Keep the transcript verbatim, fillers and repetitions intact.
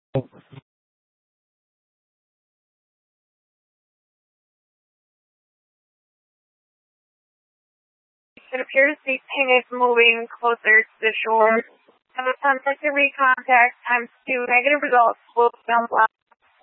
It appears the ping is moving closer to the shore. Have attempted to recontact times two negative results will bounce